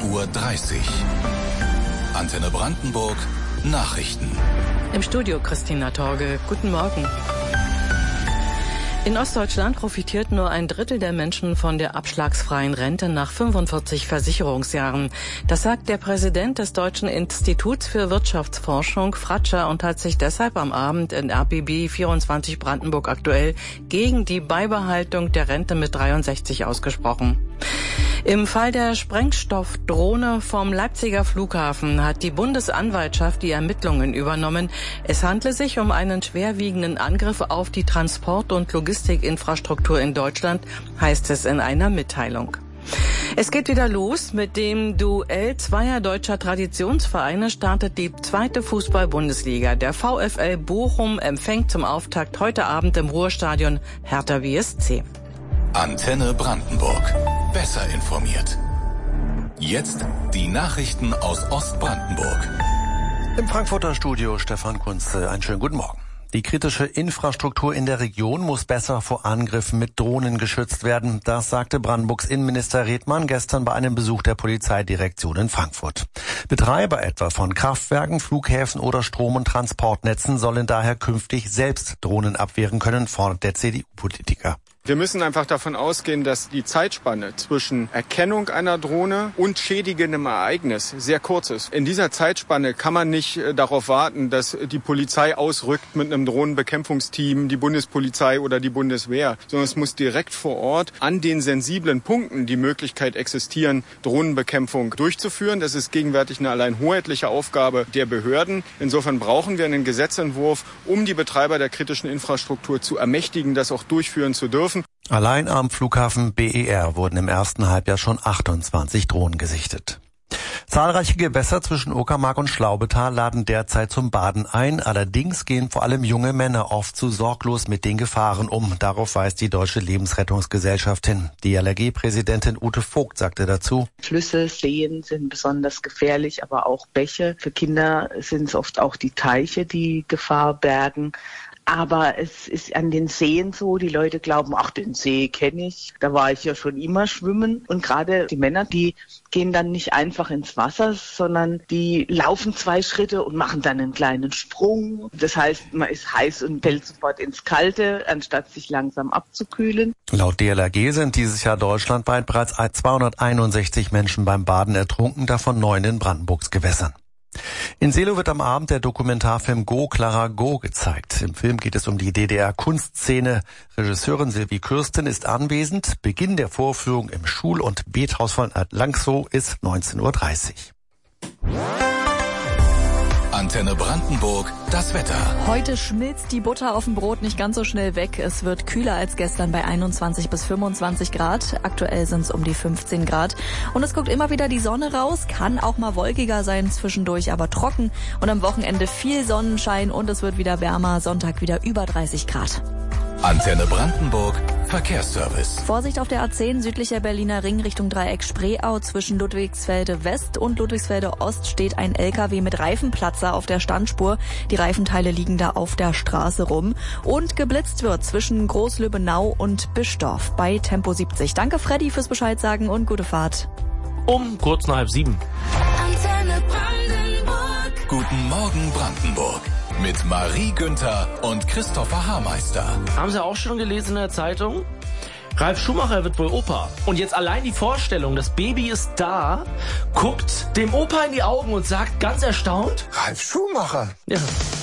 Uhr. Antenne Brandenburg Nachrichten. Im Studio Christina Torge. Guten Morgen. In Ostdeutschland profitiert nur ein Drittel der Menschen von der abschlagsfreien Rente nach 45 Versicherungsjahren. Das sagt der Präsident des Deutschen Instituts für Wirtschaftsforschung, Fratscher, und hat sich deshalb am Abend in RBB 24 Brandenburg aktuell gegen die Beibehaltung der Rente mit 63 ausgesprochen. Im Fall der Sprengstoffdrohne vom Leipziger Flughafen hat die Bundesanwaltschaft die Ermittlungen übernommen. Es handle sich um einen schwerwiegenden Angriff auf die Transport- und Logistikinfrastruktur in Deutschland, heißt es in einer Mitteilung. Es geht wieder los. Mit dem Duell zweier deutscher Traditionsvereine startet die zweite Fußball-Bundesliga. Der VfL Bochum empfängt zum Auftakt heute Abend im Ruhrstadion Hertha BSC. Antenne Brandenburg. Besser informiert. Jetzt die Nachrichten aus Ostbrandenburg. Im Frankfurter Studio Stefan Kunze. Einen schönen guten Morgen. Die kritische Infrastruktur in der Region muss besser vor Angriffen mit Drohnen geschützt werden. Das sagte Brandenburgs Innenminister Redmann gestern bei einem Besuch der Polizeidirektion in Frankfurt. Betreiber etwa von Kraftwerken, Flughäfen oder Strom- und Transportnetzen sollen daher künftig selbst Drohnen abwehren können, fordert der CDU-Politiker. Wir müssen einfach davon ausgehen, dass die Zeitspanne zwischen Erkennung einer Drohne und schädigendem Ereignis sehr kurz ist. In dieser Zeitspanne kann man nicht darauf warten, dass die Polizei ausrückt mit einem Drohnenbekämpfungsteam, die Bundespolizei oder die Bundeswehr, sondern es muss direkt vor Ort an den sensiblen Punkten die Möglichkeit existieren, Drohnenbekämpfung durchzuführen. Das ist gegenwärtig eine allein hoheitliche Aufgabe der Behörden. Insofern brauchen wir einen Gesetzentwurf, um die Betreiber der kritischen Infrastruktur zu ermächtigen, das auch durchführen zu dürfen. Allein am Flughafen BER wurden im ersten Halbjahr schon 28 Drohnen gesichtet. Zahlreiche Gewässer zwischen Uckermark und Schlaubetal laden derzeit zum Baden ein. Allerdings gehen vor allem junge Männer oft zu sorglos mit den Gefahren um. Darauf weist die Deutsche Lebensrettungsgesellschaft hin. Die DLRG-Präsidentin Ute Vogt sagte dazu: Flüsse, Seen sind besonders gefährlich, aber auch Bäche. Für Kinder sind es oft auch die Teiche, die Gefahr bergen. Aber es ist an den Seen so, die Leute glauben, ach, den See kenne ich, da war ich ja schon immer schwimmen. Und gerade die Männer, die gehen dann nicht einfach ins Wasser, sondern die laufen 2 Schritte und machen dann einen kleinen Sprung. Das heißt, man ist heiß und fällt sofort ins Kalte, anstatt sich langsam abzukühlen. Laut DLRG sind dieses Jahr deutschlandweit bereits 261 Menschen beim Baden ertrunken, davon 9 in Brandenburgs Gewässern. In Seelow wird am Abend der Dokumentarfilm Go, Clara, Go gezeigt. Im Film geht es um die DDR-Kunstszene. Regisseurin Sylvie Kürsten ist anwesend. Beginn der Vorführung im Schul- und Bethaus von Langsow ist 19:30 Uhr. Antenne Brandenburg, das Wetter. Heute schmilzt die Butter auf dem Brot nicht ganz so schnell weg. Es wird kühler als gestern bei 21 bis 25 Grad. Aktuell sind es um die 15 Grad. Und es guckt immer wieder die Sonne raus. Kann auch mal wolkiger sein zwischendurch, aber trocken. Und am Wochenende viel Sonnenschein und es wird wieder wärmer. Sonntag wieder über 30 Grad. Antenne Brandenburg, Verkehrsservice. Vorsicht auf der A10 südlicher Berliner Ring Richtung Dreieck Spreeau. Zwischen Ludwigsfelde West und Ludwigsfelde Ost steht ein LKW mit Reifenplatzer auf der Standspur. Die Reifenteile liegen da auf der Straße rum. Und geblitzt wird zwischen Großlöbenau und Bischdorf bei Tempo 70. Danke Freddy fürs Bescheid sagen und gute Fahrt. Um kurz nach 6:30. Antenne Brandenburg. Guten Morgen Brandenburg. Mit Marie Günther und Christopher Haarmeister. Haben Sie auch schon gelesen in der Zeitung? Ralf Schumacher wird wohl Opa. Und jetzt allein die Vorstellung, das Baby ist da, guckt dem Opa in die Augen und sagt ganz erstaunt: Ralf Schumacher? Ja.